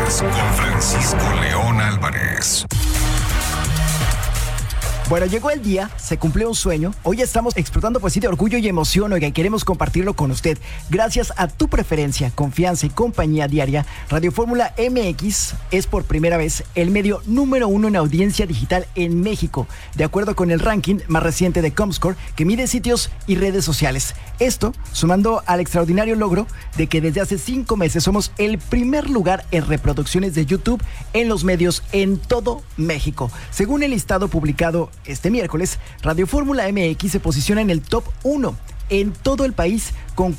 Noticias con Francisco León Álvarez. Bueno, llegó el día, se cumplió un sueño. Hoy estamos explotando pues sí de orgullo y emoción, oiga, y queremos compartirlo con usted. Gracias a tu preferencia, confianza y compañía diaria, Radio Fórmula MX es por primera vez el medio número 1 en audiencia digital en México, de acuerdo con el ranking más reciente de Comscore, que mide sitios y redes sociales. Esto sumando al extraordinario logro de que desde hace 5 meses somos el primer lugar en reproducciones de YouTube en los medios en todo México. Según el listado publicado este miércoles, Radio Fórmula MX se posiciona en el top 1 en todo el país con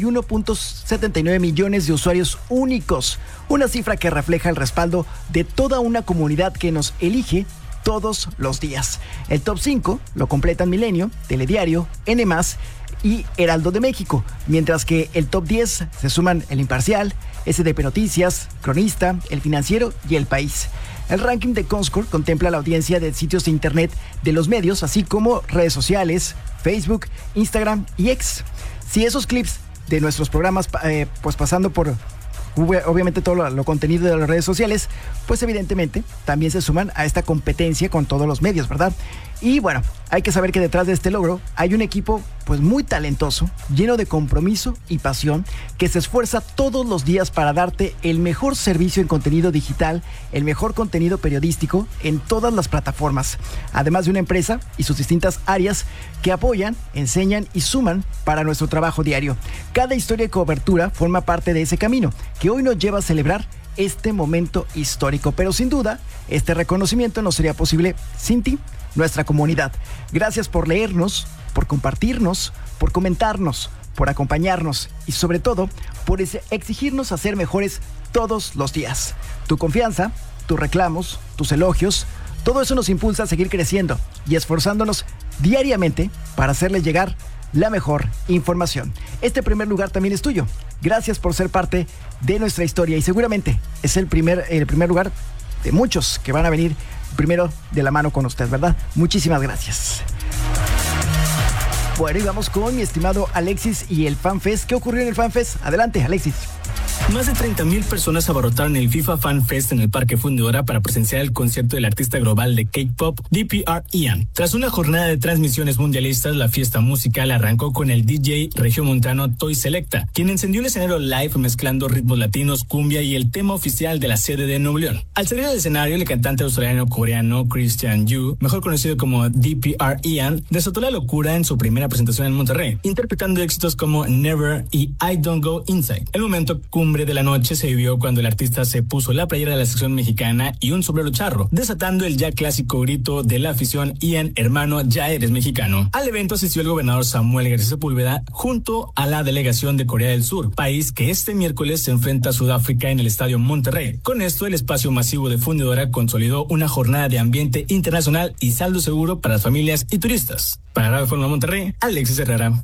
41.79 millones de usuarios únicos, una cifra que refleja el respaldo de toda una comunidad que nos elige todos los días. El top 5 lo completan Milenio, Telediario, N+, y Heraldo de México, mientras que el top 10 se suman El Imparcial, SDP Noticias, Cronista, El Financiero y El País. El ranking de Comscore contempla la audiencia de sitios de internet de los medios, así como redes sociales, Facebook, Instagram y X. Si esos clips de nuestros programas, pues pasando por obviamente todo lo contenido de las redes sociales, pues evidentemente también se suman a esta competencia con todos los medios, ¿verdad? Y bueno, hay que saber que detrás de este logro hay un equipo pues muy talentoso, lleno de compromiso y pasión, que se esfuerza todos los días para darte el mejor servicio en contenido digital, el mejor contenido periodístico en todas las plataformas, además de una empresa y sus distintas áreas que apoyan, enseñan y suman para nuestro trabajo diario. Cada historia y cobertura forma parte de ese camino que hoy nos lleva a celebrar este momento histórico, pero sin duda este reconocimiento no sería posible sin ti, nuestra comunidad. Gracias por leernos, por compartirnos, por comentarnos, por acompañarnos y sobre todo por exigirnos a ser mejores todos los días. Tu confianza, tus reclamos, tus elogios, todo eso nos impulsa a seguir creciendo y esforzándonos diariamente para hacerles llegar la mejor información. Este primer lugar también es tuyo. Gracias por ser parte de nuestra historia y seguramente es el primer lugar de muchos que van a venir primero de la mano con usted, ¿verdad? Muchísimas gracias. Bueno, y vamos con mi estimado Alexis y el FanFest. ¿Qué ocurrió en el FanFest? Adelante, Alexis. Más de 30,000 personas abarrotaron el FIFA Fan Fest en el Parque Fundidora para presenciar el concierto del artista global de K-pop, DPR Ian. Tras una jornada de transmisiones mundialistas, la fiesta musical arrancó con el DJ regiomontano Toy Selecta, quien encendió el escenario live mezclando ritmos latinos, cumbia y el tema oficial de la sede de Nuevo León. Al salir del escenario, el cantante australiano-coreano Christian Yu, mejor conocido como DPR Ian, desató la locura en su primera presentación en Monterrey, interpretando éxitos como Never y I Don't Go Inside. El momento cumbre de la noche se vivió cuando el artista se puso la playera de la sección mexicana y un sombrero charro, desatando el ya clásico grito de la afición: Ian, hermano, ya eres mexicano. Al evento asistió el gobernador Samuel García Sepúlveda junto a la delegación de Corea del Sur, país que este miércoles se enfrenta a Sudáfrica en el Estadio Monterrey. Con esto, el espacio masivo de Fundidora consolidó una jornada de ambiente internacional y saldo seguro para las familias y turistas. Para Radio Fórmula Monterrey, Alexis Herrera.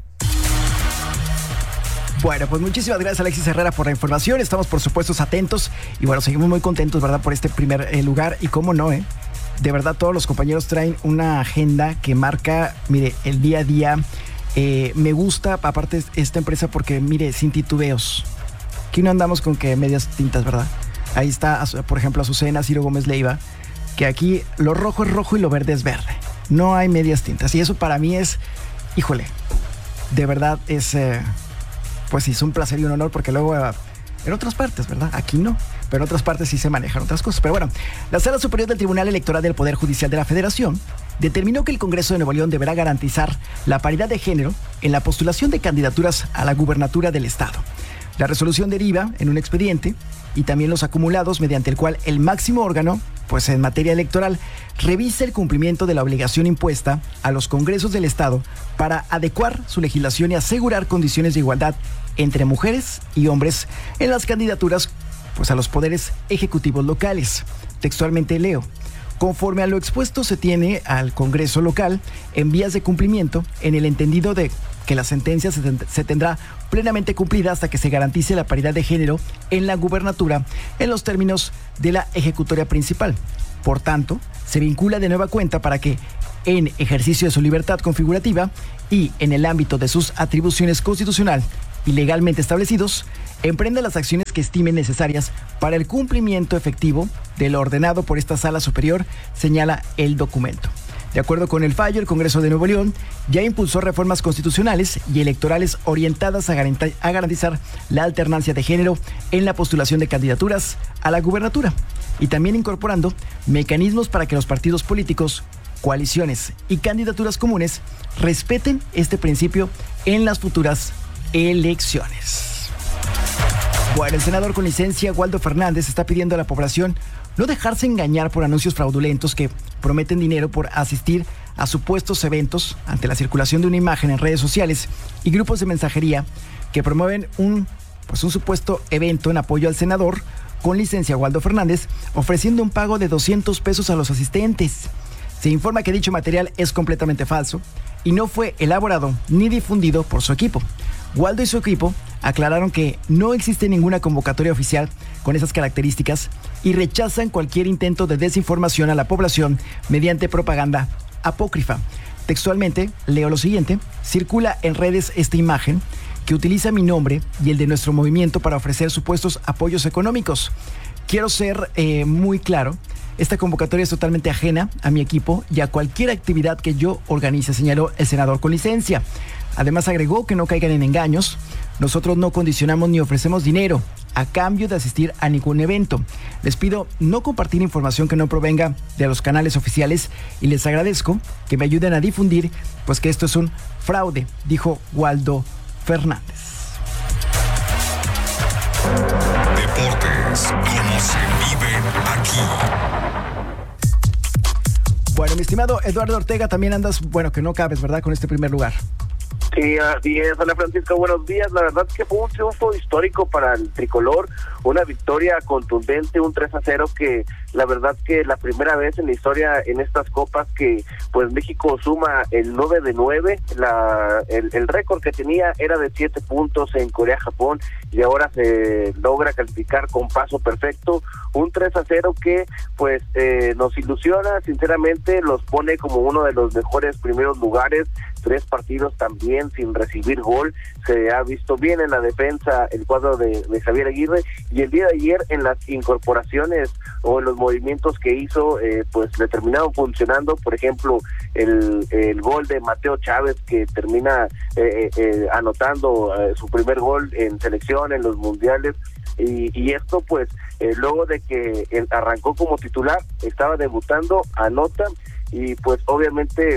Bueno, pues muchísimas gracias, Alexis Herrera, por la información. Estamos, por supuesto, atentos y bueno, seguimos muy contentos, ¿verdad?, por este primer lugar. Y cómo no, de verdad, todos los compañeros traen una agenda que marca, mire, el día a día. Me gusta, aparte, esta empresa porque, mire, sin titubeos. Aquí no andamos con que medias tintas, ¿verdad? Ahí está, por ejemplo, Azucena, Ciro Gómez Leiva, que aquí lo rojo es rojo y lo verde es verde. No hay medias tintas. Y eso para mí es, híjole, de verdad es... pues sí, es un placer y un honor porque luego en otras partes, ¿verdad? Aquí no, pero en otras partes sí se manejan otras cosas. Pero bueno, la Sala Superior del Tribunal Electoral del Poder Judicial de la Federación determinó que el Congreso de Nuevo León deberá garantizar la paridad de género en la postulación de candidaturas a la gubernatura del Estado. La resolución deriva en un expediente y también los acumulados mediante el cual el máximo órgano, pues en materia electoral, revisa el cumplimiento de la obligación impuesta a los congresos del Estado para adecuar su legislación y asegurar condiciones de igualdad entre mujeres y hombres en las candidaturas, pues a los poderes ejecutivos locales. Textualmente leo: conforme a lo expuesto, se tiene al Congreso local en vías de cumplimiento en el entendido de que la sentencia se tendrá plenamente cumplida hasta que se garantice la paridad de género en la gubernatura en los términos de la ejecutoria principal. Por tanto, se vincula de nueva cuenta para que en ejercicio de su libertad configurativa y en el ámbito de sus atribuciones constitucional y legalmente establecidos, emprenda las acciones que estimen necesarias para el cumplimiento efectivo de lo ordenado por esta Sala Superior, señala el documento. De acuerdo con el fallo, el Congreso de Nuevo León ya impulsó reformas constitucionales y electorales orientadas a garantizar la alternancia de género en la postulación de candidaturas a la gubernatura y también incorporando mecanismos para que los partidos políticos, coaliciones y candidaturas comunes respeten este principio en las futuras elecciones. Bueno, el senador con licencia, Waldo Fernández, está pidiendo a la población no dejarse engañar por anuncios fraudulentos que prometen dinero por asistir a supuestos eventos ante la circulación de una imagen en redes sociales y grupos de mensajería que promueven un supuesto evento en apoyo al senador con licencia Waldo Fernández, ofreciendo un pago de 200 pesos a los asistentes. Se informa que dicho material es completamente falso y no fue elaborado ni difundido por su equipo. Waldo y su equipo aclararon que no existe ninguna convocatoria oficial con esas características y rechazan cualquier intento de desinformación a la población mediante propaganda apócrifa. Textualmente, leo lo siguiente: circula en redes esta imagen que utiliza mi nombre y el de nuestro movimiento para ofrecer supuestos apoyos económicos. Quiero ser muy claro, esta convocatoria es totalmente ajena a mi equipo y a cualquier actividad que yo organice, señaló el senador con licencia. Además agregó que no caigan en engaños. Nosotros no condicionamos ni ofrecemos dinero a cambio de asistir a ningún evento. Les pido no compartir información que no provenga de los canales oficiales y les agradezco que me ayuden a difundir, pues que esto es un fraude, dijo Waldo Fernández. Deportes, como se viven aquí. Bueno, mi estimado Eduardo Ortega, también andas, que no cabes, ¿verdad?, con este primer lugar. Sí, así es. Hola, Francisco, buenos días. La verdad es que fue un triunfo histórico para el tricolor, una victoria contundente, un 3-0 que la verdad que la primera vez en la historia en estas copas que pues México suma el 9 de 9, el récord que tenía era de 7 puntos en Corea-Japón y ahora se logra calificar con paso perfecto, un 3-0 que pues nos ilusiona, sinceramente los pone como uno de los mejores primeros lugares, 3 partidos también sin recibir gol, se ha visto bien en la defensa el cuadro de Javier Aguirre y el día de ayer en las incorporaciones o en los movimientos que hizo pues le terminaron funcionando, por ejemplo el gol de Mateo Chávez que termina anotando su primer gol en selección en los mundiales y esto pues luego de que arrancó como titular, estaba debutando, anota y pues obviamente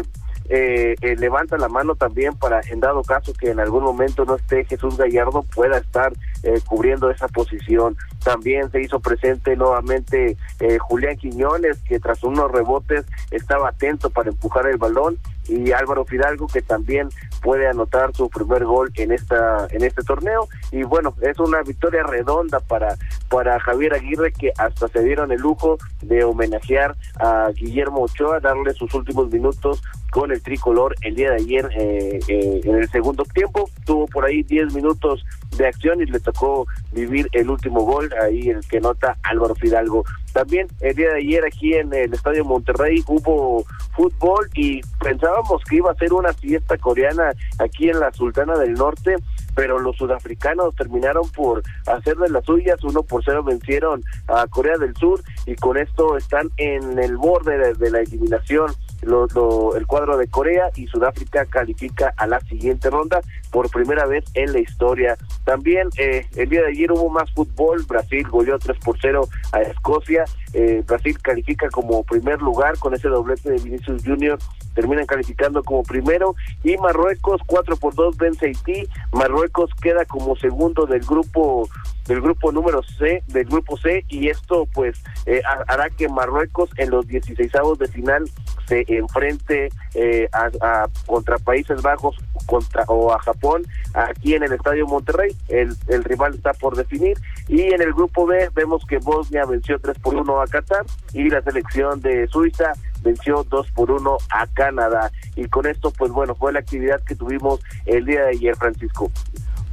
levanta la mano también para, en dado caso que en algún momento no esté Jesús Gallardo, pueda estar cubriendo esa posición. También se hizo presente nuevamente Julián Quiñones, que tras unos rebotes estaba atento para empujar el balón, y Álvaro Fidalgo, que también puede anotar su primer gol en este torneo. Y bueno, es una victoria redonda para Javier Aguirre, que hasta se dieron el lujo de homenajear a Guillermo Ochoa, darle sus últimos minutos con el tricolor el día de ayer en el segundo tiempo. Tuvo por ahí 10 minutos de acción y le tocó vivir el último gol, ahí el que nota Álvaro Fidalgo. También el día de ayer aquí en el Estadio Monterrey hubo fútbol y pensábamos que iba a ser una fiesta coreana aquí en la Sultana del Norte, pero los sudafricanos terminaron por hacer de las suyas. 1-0 vencieron a Corea del Sur y con esto están en el borde de la eliminación el cuadro de Corea, y Sudáfrica califica a la siguiente ronda por primera vez en la historia. También el día de ayer hubo más fútbol. Brasil goleó 3-0 a Escocia. Brasil califica como primer lugar con ese doblete de Vinicius Junior, terminan calificando como primero, y Marruecos 4-2 vence a Haití. Marruecos queda como segundo del grupo número C, del grupo C, y esto pues hará que Marruecos en los 16avos de final se enfrente contra Países Bajos o a Japón aquí en el Estadio Monterrey. El rival está por definir, y en el grupo B vemos que Bosnia venció 3-1 a Qatar y la selección de Suiza venció 2-1 a Canadá. Y con esto pues bueno, fue la actividad que tuvimos el día de ayer, Francisco.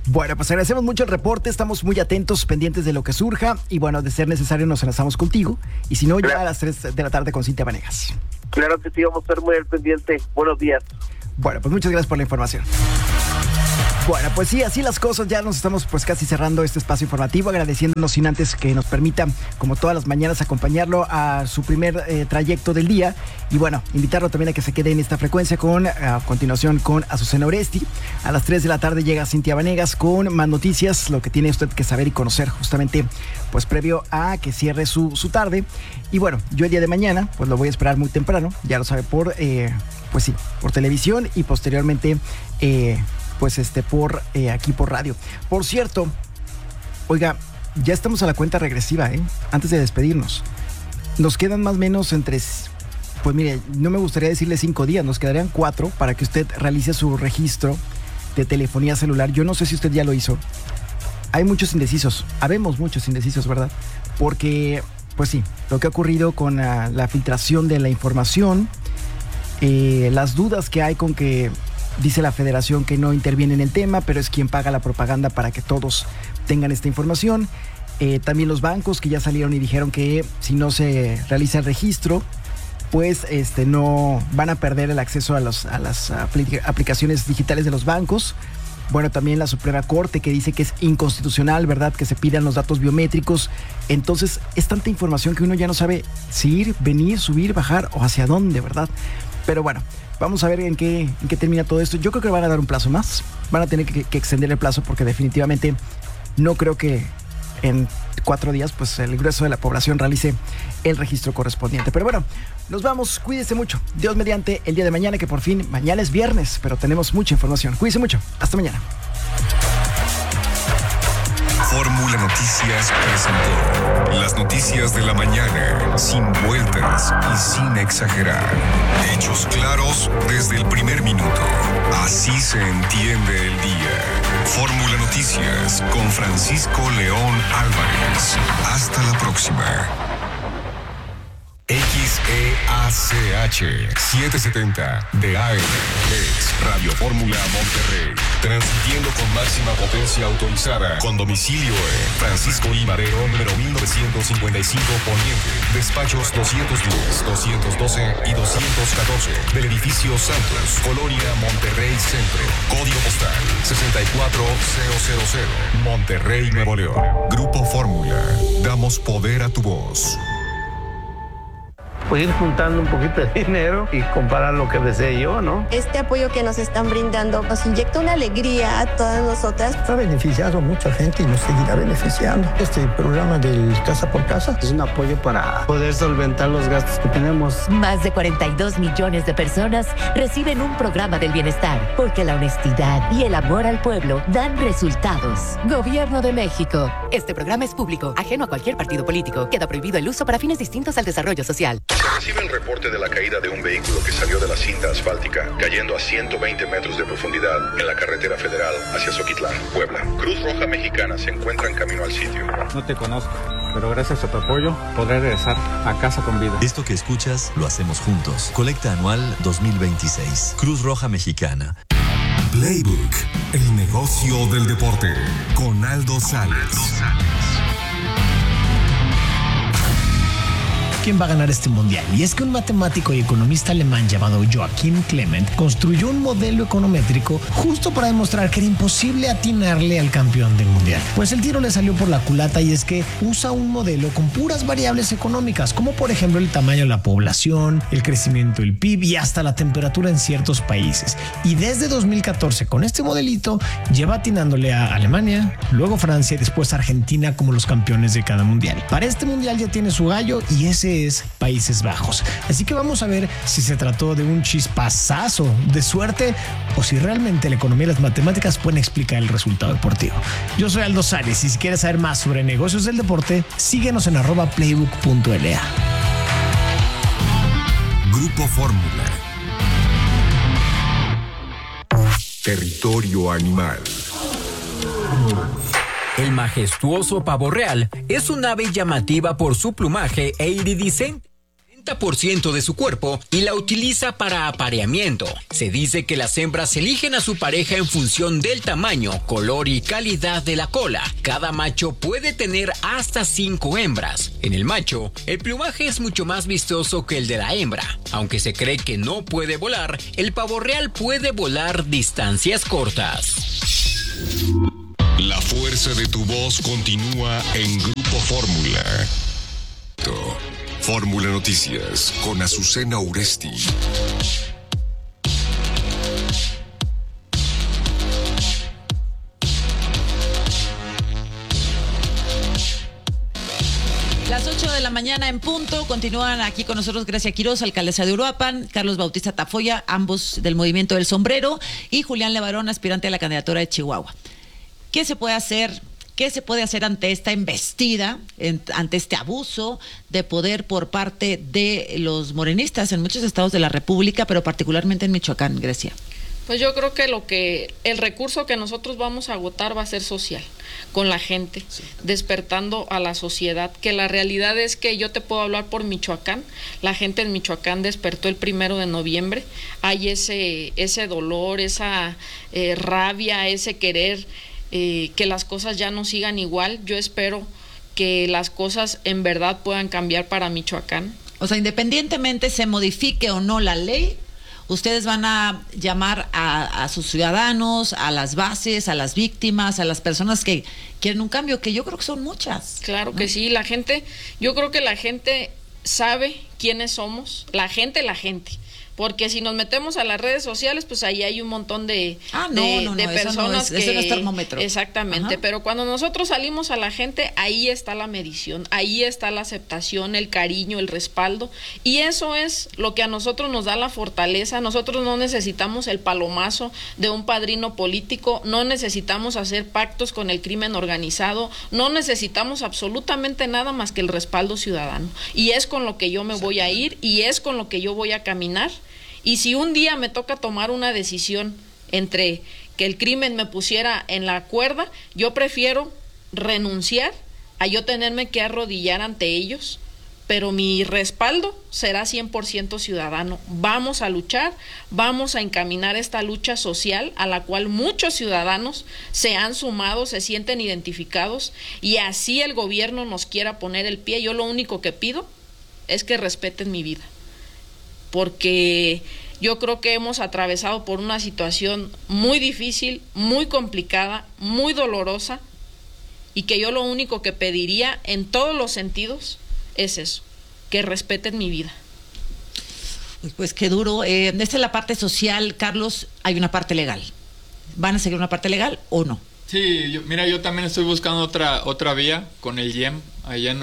Bueno, pues agradecemos mucho el reporte, estamos muy atentos, pendientes de lo que surja y bueno, de ser necesario nos enlazamos contigo y si no, ya a las 3 de la tarde con Cintia Vanegas. Claro que sí, vamos a estar muy al pendiente. Buenos días. Bueno, pues muchas gracias por la información. Bueno, pues sí, así las cosas, ya nos estamos pues casi cerrando este espacio informativo, agradeciéndonos sin antes que nos permita, como todas las mañanas, acompañarlo a su primer trayecto del día y bueno, invitarlo también a que se quede en esta frecuencia a continuación con Azucena Oresti. A las 3 de la tarde llega Cintia Vanegas con más noticias, lo que tiene usted que saber y conocer justamente pues previo a que cierre su tarde. Y bueno, yo el día de mañana pues lo voy a esperar muy temprano, ya lo sabe por televisión y posteriormente por aquí por radio. Por cierto, oiga, ya estamos a la cuenta regresiva, antes de despedirnos. Nos quedan más o menos pues mire, no me gustaría decirle 5 días, nos quedarían 4 para que usted realice su registro de telefonía celular. Yo no sé si usted ya lo hizo. Hay muchos indecisos, habemos muchos indecisos, ¿verdad? Porque, pues sí, lo que ha ocurrido con la filtración de la información, las dudas que hay con que dice la Federación que no interviene en el tema, pero es quien paga la propaganda para que todos tengan esta información. También los bancos que ya salieron y dijeron que si no se realiza el registro, pues no van a perder el acceso a las aplicaciones digitales de los bancos. Bueno, también la Suprema Corte que dice que es inconstitucional, ¿verdad?, que se pidan los datos biométricos. Entonces, es tanta información que uno ya no sabe si ir, venir, subir, bajar o hacia dónde, ¿verdad? Pero bueno, vamos a ver en qué termina todo esto. Yo creo que van a dar un plazo más. Van a tener que extender el plazo porque definitivamente no creo que en 4 días pues el grueso de la población realice el registro correspondiente. Pero bueno, nos vamos. Cuídese mucho. Dios mediante el día de mañana, que por fin mañana es viernes, pero tenemos mucha información. Cuídese mucho. Hasta mañana. Fórmula Noticias presentó las noticias de la mañana, sin vueltas y sin exagerar. Hechos claros desde el primer minuto. Así se entiende el día. Fórmula Noticias con Francisco León Álvarez. Hasta la próxima. XEACH 770 de AM es Radio Fórmula Monterrey, transmitiendo con máxima potencia autorizada, con domicilio en Francisco I. Madero, número 1955 Poniente, despachos 210, 212 y 214 del edificio Santos, Colonia Monterrey Centro, código postal 64000, Monterrey, Nuevo León. Grupo Fórmula, damos poder a tu voz. Pues ir juntando un poquito de dinero y comprar lo que desee yo, ¿no? Este apoyo que nos están brindando nos inyecta una alegría a todas nosotras. Ha beneficiado a mucha gente y nos seguirá beneficiando. Este programa del Casa por Casa es un apoyo para poder solventar los gastos que tenemos. Más de 42 millones de personas reciben un programa del bienestar, porque la honestidad y el amor al pueblo dan resultados. Gobierno de México. Este programa es público, ajeno a cualquier partido político. Queda prohibido el uso para fines distintos al desarrollo social. Se recibe el reporte de la caída de un vehículo que salió de la cinta asfáltica, cayendo a 120 metros de profundidad en la carretera federal hacia Zoquitlán, Puebla. Cruz Roja Mexicana se encuentra en camino al sitio. No te conozco, pero gracias a tu apoyo podré regresar a casa con vida. Esto que escuchas lo hacemos juntos. Colecta anual 2026. Cruz Roja Mexicana. Playbook, el negocio del deporte, con Aldo Sales. ¿Quién va a ganar este mundial? Y es que un matemático y economista alemán llamado Joachim Clement construyó un modelo econométrico justo para demostrar que era imposible atinarle al campeón del mundial. Pues el tiro le salió por la culata, y es que usa un modelo con puras variables económicas, como por ejemplo el tamaño de la población, el crecimiento del PIB y hasta la temperatura en ciertos países. Y desde 2014 con este modelito lleva atinándole a Alemania, luego Francia y después Argentina como los campeones de cada mundial. Para este mundial ya tiene su gallo, y ese es Países Bajos. Así que vamos a ver si se trató de un chispazazo de suerte o si realmente la economía y las matemáticas pueden explicar el resultado deportivo. Yo soy Aldo Sales, y si quieres saber más sobre negocios del deporte, síguenos en @playbook.la. Grupo Fórmula. Territorio animal. El majestuoso pavo real es un ave llamativa por su plumaje e iridiscente 40% de su cuerpo y la utiliza para apareamiento. Se dice que las hembras eligen a su pareja en función del tamaño, color y calidad de la cola. Cada macho puede tener hasta 5 hembras. En el macho, el plumaje es mucho más vistoso que el de la hembra. Aunque se cree que no puede volar, el pavo real puede volar distancias cortas. La fuerza de tu voz continúa en Grupo Fórmula. Fórmula Noticias con Azucena Uresti. Las 8 de la mañana en punto, continúan aquí con nosotros Grecia Quiroz, alcaldesa de Uruapan, Carlos Bautista Tafoya, ambos del Movimiento del Sombrero, y Julián Levarón, aspirante a la candidatura de Chihuahua. ¿Qué se puede hacer? ¿Qué se puede hacer ante esta embestida, ante este abuso de poder por parte de los morenistas en muchos estados de la República, pero particularmente en Michoacán, Grecia? Pues yo creo que el recurso que nosotros vamos a agotar va a ser social, con la gente, despertando a la sociedad, que la realidad es que yo te puedo hablar por Michoacán, la gente en Michoacán despertó el 1 de noviembre, hay ese dolor, esa rabia, ese querer que las cosas ya no sigan igual. Yo espero que las cosas en verdad puedan cambiar para Michoacán. O sea, independientemente se modifique o no la ley, ustedes van a llamar a sus ciudadanos, a las bases, a las víctimas, a las personas que quieren un cambio, que yo creo que son muchas. Claro que sí, yo creo que la gente sabe quiénes somos, la gente. Porque si nos metemos a las redes sociales, pues ahí hay un montón de personas que... Eso no es termómetro. Exactamente, pero cuando nosotros salimos a la gente, ahí está la medición, ahí está la aceptación, el cariño, el respaldo, y eso es lo que a nosotros nos da la fortaleza. Nosotros no necesitamos el palomazo de un padrino político, no necesitamos hacer pactos con el crimen organizado, no necesitamos absolutamente nada más que el respaldo ciudadano, y es con lo que yo me voy a ir, y es con lo que yo voy a caminar. Y si un día me toca tomar una decisión entre que el crimen me pusiera en la cuerda, yo prefiero renunciar a yo tenerme que arrodillar ante ellos, pero mi respaldo será 100% ciudadano. Vamos a luchar, vamos a encaminar esta lucha social a la cual muchos ciudadanos se han sumado, se sienten identificados, y así el gobierno nos quiera poner el pie. Yo lo único que pido es que respeten mi vida, porque yo creo que hemos atravesado por una situación muy difícil, muy complicada, muy dolorosa, y que yo lo único que pediría en todos los sentidos es eso, que respeten mi vida. Pues qué duro. Esta es la parte social, Carlos. Hay una parte legal. ¿Van a seguir una parte legal o no? Sí, yo también estoy buscando otra vía con el IEM allá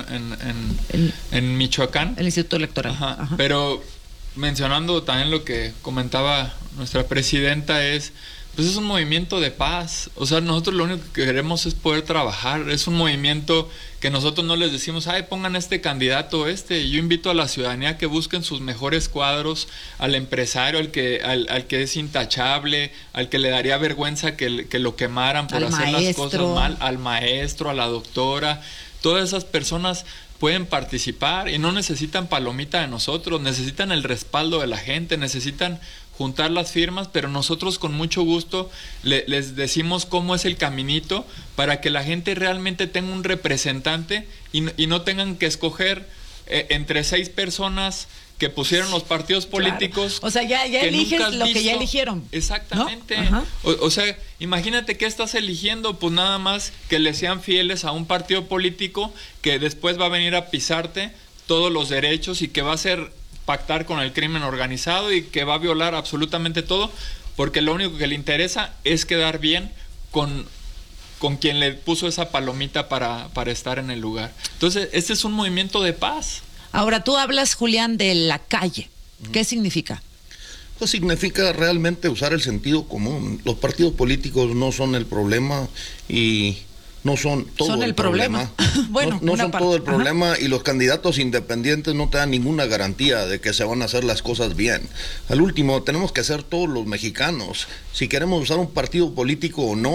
en Michoacán. El Instituto Electoral. Ajá. Pero mencionando también lo que comentaba nuestra presidenta, pues es un movimiento de paz. O sea, nosotros lo único que queremos es poder trabajar. Es un movimiento que nosotros no les decimos, pongan este candidato. Yo invito a la ciudadanía que busquen sus mejores cuadros, al empresario, al que es intachable, al que le daría vergüenza que lo quemaran por hacer las cosas mal, al maestro, a la doctora. Todas esas personas pueden participar y no necesitan palomita de nosotros, necesitan el respaldo de la gente, necesitan juntar las firmas, pero nosotros con mucho gusto les decimos cómo es el caminito para que la gente realmente tenga un representante y no tengan que escoger entre 6 personas que pusieron los partidos políticos. Claro. O sea, ya eliges lo que ya eligieron. Exactamente. ¿No? O sea, imagínate que estás eligiendo, pues nada más que le sean fieles a un partido político que después va a venir a pisarte todos los derechos y que va a hacer pactar con el crimen organizado y que va a violar absolutamente todo, porque lo único que le interesa es quedar bien con quien le puso esa palomita para estar en el lugar. Entonces, este es un movimiento de paz. Ahora, tú hablas, Julián, de la calle. ¿Qué significa? Pues significa realmente usar el sentido común. Los partidos políticos no son el problema y no son todo el problema. Bueno, no son todo el problema. Ajá. Y los candidatos independientes no te dan ninguna garantía de que se van a hacer las cosas bien. Al último, tenemos que ser todos los mexicanos. Si queremos usar un partido político o no,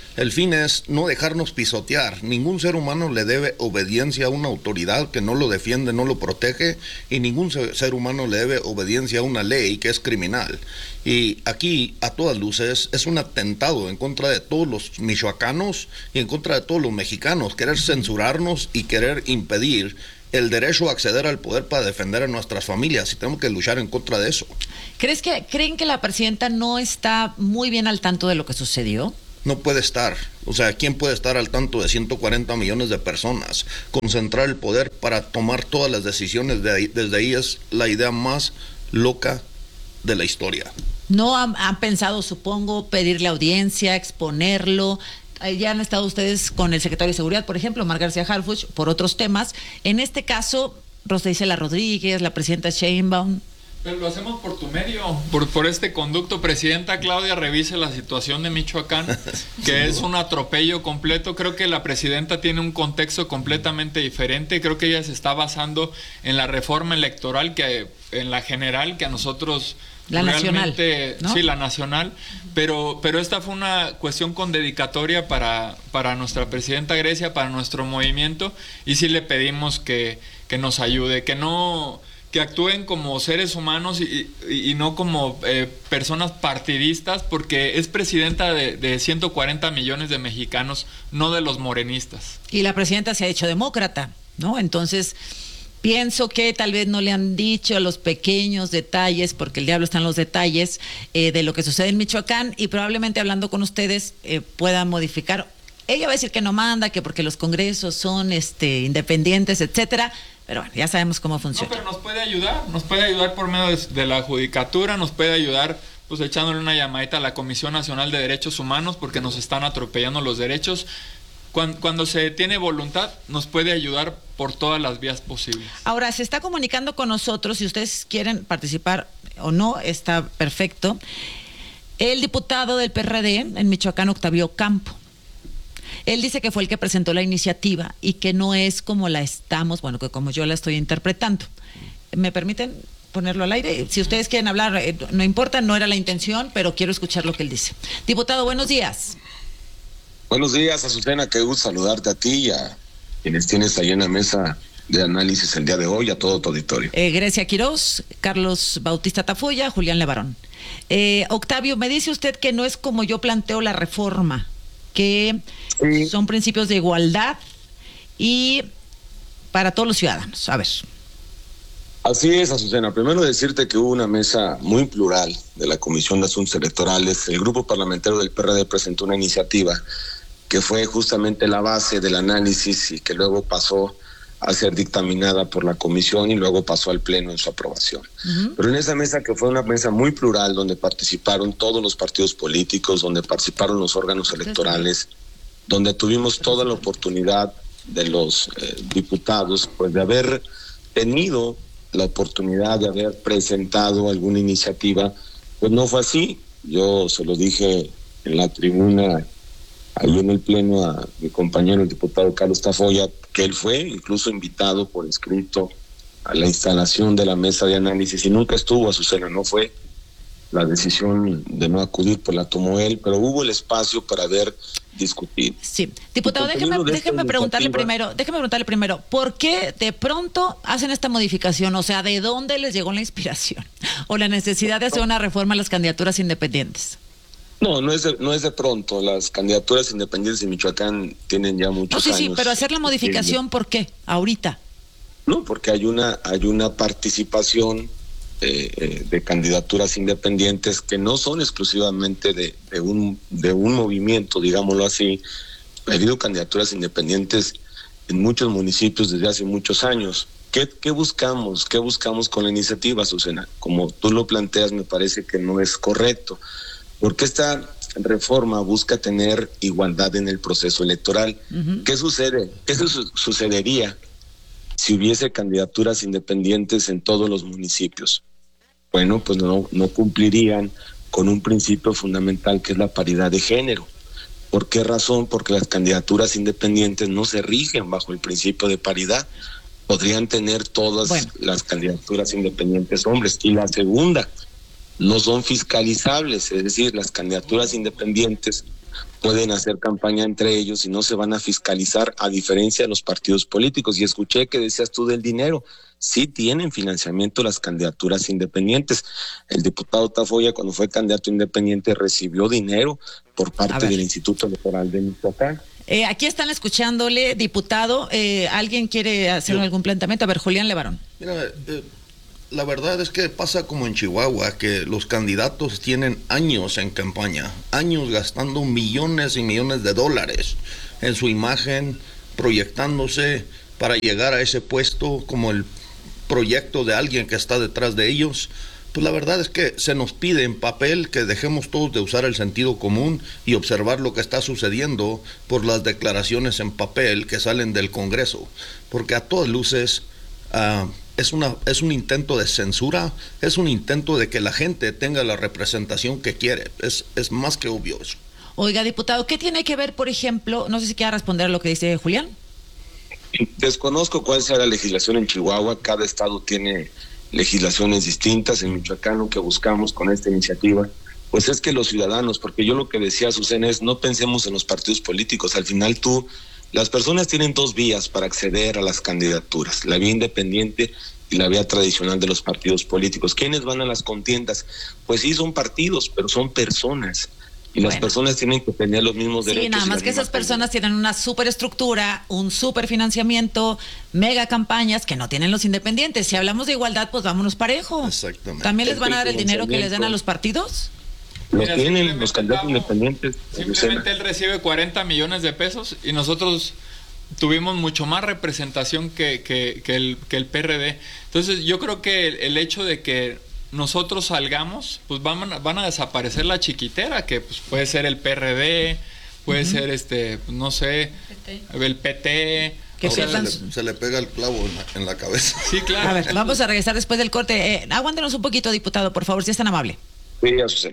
El fin es no dejarnos pisotear. Ningún ser humano le debe obediencia a una autoridad que no lo defiende, no lo protege, y ningún ser humano le debe obediencia a una ley que es criminal. Y aquí, a todas luces, es un atentado en contra de todos los michoacanos y en contra de todos los mexicanos, querer censurarnos y querer impedir el derecho a acceder al poder para defender a nuestras familias, y tenemos que luchar en contra de eso. ¿Creen que la presidenta no está muy bien al tanto de lo que sucedió? No puede estar. O sea, ¿quién puede estar al tanto de 140 millones de personas? Concentrar el poder para tomar todas las decisiones desde ahí es la idea más loca de la historia. ¿No han pensado, supongo, pedirle audiencia, exponerlo? Ya han estado ustedes con el secretario de Seguridad, por ejemplo, Omar García Harfuch, por otros temas. En este caso, Rosa Isela Rodríguez, la presidenta Sheinbaum. Pero lo hacemos por tu medio, por este conducto. Presidenta Claudia, revise la situación de Michoacán, que es un atropello completo. Creo que la presidenta tiene un contexto completamente diferente. Creo que ella se está basando en la reforma electoral, en la general, que a nosotros... La nacional, ¿no? Sí, la nacional, pero esta fue una cuestión con dedicatoria para nuestra presidenta Grecia, para nuestro movimiento, y sí le pedimos que nos ayude, que actúen como seres humanos y no como personas partidistas, porque es presidenta de 140 millones de mexicanos, no de los morenistas. Y la presidenta se ha hecho demócrata, ¿no? Entonces... pienso que tal vez no le han dicho los pequeños detalles, porque el diablo está en los detalles, de lo que sucede en Michoacán, y probablemente hablando con ustedes puedan modificar. Ella va a decir que no manda, que porque los congresos son independientes, etcétera, pero bueno, ya sabemos cómo funciona. No, pero nos puede ayudar por medio de la judicatura, nos puede ayudar pues echándole una llamadita a la Comisión Nacional de Derechos Humanos, porque nos están atropellando los derechos. Cuando se tiene voluntad, nos puede ayudar por todas las vías posibles. Ahora, se está comunicando con nosotros, si ustedes quieren participar o no, está perfecto, el diputado del PRD en Michoacán, Octavio Campo. Él dice que fue el que presentó la iniciativa y que no es como que como yo la estoy interpretando. ¿Me permiten ponerlo al aire? Si ustedes quieren hablar, no importa, no era la intención, pero quiero escuchar lo que él dice. Diputado, buenos días. Buenos días, Azucena, qué gusto saludarte a ti y a quienes tienes ahí en la mesa de análisis el día de hoy, a todo tu auditorio. Grecia Quirós, Carlos Bautista Tafoya, Julián Levarón. Octavio, me dice usted que no es como yo planteo la reforma, que son principios de igualdad y para todos los ciudadanos. A ver. Así es, Azucena. Primero decirte que hubo una mesa muy plural de la Comisión de Asuntos Electorales. El grupo parlamentario del PRD presentó una iniciativa que fue justamente la base del análisis y que luego pasó a ser dictaminada por la comisión y luego pasó al pleno en su aprobación. Pero en esa mesa, que fue una mesa muy plural, donde participaron todos los partidos políticos, donde participaron los órganos electorales, donde tuvimos toda la oportunidad de los diputados, pues de haber tenido la oportunidad de haber presentado alguna iniciativa, pues no fue así. Yo se lo dije en la tribuna, ahí en el pleno, a mi compañero el diputado Carlos Tafoya, que él fue incluso invitado por escrito a la instalación de la mesa de análisis y nunca estuvo, Azucena, no fue. La decisión de no acudir pues la tomó él, pero hubo el espacio para ver, discutir. Sí, diputado, déjeme preguntarle primero, ¿por qué de pronto hacen esta modificación? O sea, ¿de dónde les llegó la inspiración o la necesidad de hacer una reforma a las candidaturas independientes? No es de pronto. Las candidaturas independientes en Michoacán tienen ya muchos años. Sí, pero hacer la modificación, ¿por qué? Ahorita. No, porque hay una participación de candidaturas independientes que no son exclusivamente de un movimiento, digámoslo así. Ha habido candidaturas independientes en muchos municipios desde hace muchos años. ¿Qué buscamos? ¿Qué buscamos con la iniciativa, Susana? Como tú lo planteas, me parece que no es correcto, porque esta reforma busca tener igualdad en el proceso electoral. ¿Qué sucede? ¿Qué sucedería si hubiese candidaturas independientes en todos los municipios? Bueno, pues no cumplirían con un principio fundamental, que es la paridad de género. ¿Por qué razón? Porque las candidaturas independientes no se rigen bajo el principio de paridad. Podrían tener todas las candidaturas independientes hombres. Y la segunda, no son fiscalizables, es decir, las candidaturas independientes pueden hacer campaña entre ellos y no se van a fiscalizar, a diferencia de los partidos políticos. Y escuché que decías tú del dinero. Sí tienen financiamiento las candidaturas independientes. El diputado Tafoya, cuando fue candidato independiente, recibió dinero por parte del Instituto Electoral de Michoacán. Aquí están escuchándole, diputado. ¿Alguien quiere hacer algún planteamiento? A ver, Julián Levarón. Mira, la verdad es que pasa como en Chihuahua, que los candidatos tienen años en campaña, años gastando millones y millones de dólares en su imagen, proyectándose para llegar a ese puesto como el proyecto de alguien que está detrás de ellos. Pues la verdad es que se nos pide en papel que dejemos todos de usar el sentido común y observar lo que está sucediendo por las declaraciones en papel que salen del Congreso, porque a todas luces es un intento de censura, es un intento de que la gente tenga la representación que quiere. Es más que obvio eso. Oiga, diputado, ¿qué tiene que ver, por ejemplo, no sé si quiera responder a lo que dice Julián? Desconozco cuál sea la legislación en Chihuahua, cada estado tiene legislaciones distintas. En Michoacán lo que buscamos con esta iniciativa, pues es que los ciudadanos, porque yo lo que decía Azucena es, no pensemos en los partidos políticos, al final las personas tienen dos vías para acceder a las candidaturas, la vía independiente y la vía tradicional de los partidos políticos. ¿Quiénes van a las contiendas? Pues sí, son partidos, pero son personas. Y las personas tienen que tener los mismos derechos. Sí, nada más que esas personas tienen una superestructura, un superfinanciamiento, mega campañas que no tienen los independientes. Si hablamos de igualdad, pues vámonos parejo. Exactamente. ¿También les van a dar el dinero que les dan a los partidos? Lo tienen los candidatos independientes. Simplemente él recibe 40 millones de pesos y nosotros tuvimos mucho más representación que el PRD. Entonces yo creo que el hecho de que nosotros salgamos, pues van a desaparecer la chiquitera, que pues puede ser el PRD, puede ser no sé, el PT. Se le pega el clavo en la cabeza. Sí, claro. A ver, vamos a regresar después del corte. Aguántenos un poquito, diputado, por favor, si es tan amable. Sí, Azucena.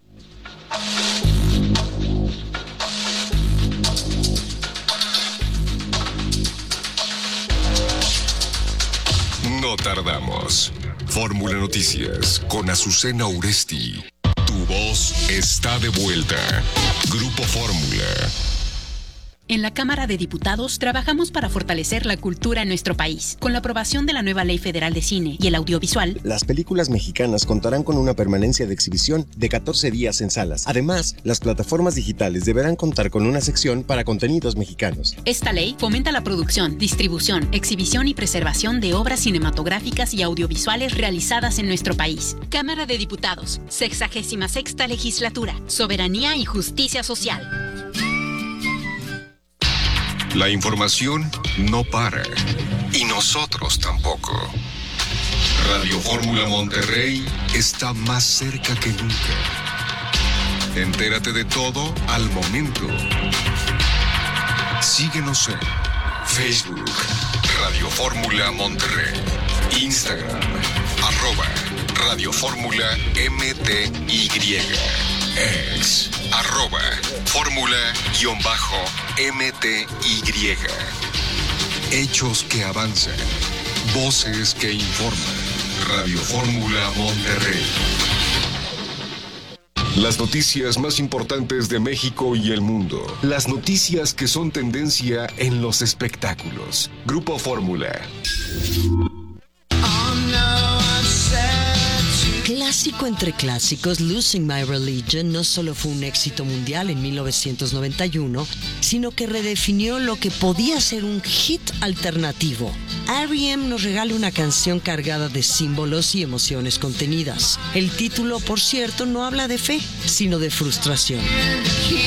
No tardamos. Fórmula Noticias con Azucena Uresti. Tu voz está de vuelta. Grupo Fórmula. En la Cámara de Diputados trabajamos para fortalecer la cultura en nuestro país. Con la aprobación de la nueva Ley Federal de Cine y el Audiovisual, las películas mexicanas contarán con una permanencia de exhibición de 14 días en salas. Además, las plataformas digitales deberán contar con una sección para contenidos mexicanos. Esta ley fomenta la producción, distribución, exhibición y preservación de obras cinematográficas y audiovisuales realizadas en nuestro país. Cámara de Diputados, 66ª Legislatura, Soberanía y Justicia Social. La información no para. Y nosotros tampoco. Radio Fórmula Monterrey está más cerca que nunca. Entérate de todo al momento. Síguenos en Facebook, Radio Fórmula Monterrey, Instagram, @Radio Fórmula MTY, X, @Fórmula_MTY. Hechos que avanzan, voces que informan. Radio Fórmula Monterrey. Las noticias más importantes de México y el mundo. Las noticias que son tendencia en los espectáculos. Grupo Fórmula. Clásico entre clásicos, Losing My Religion no solo fue un éxito mundial en 1991, sino que redefinió lo que podía ser un hit alternativo. R.E.M. nos regala una canción cargada de símbolos y emociones contenidas. El título, por cierto, no habla de fe, sino de frustración.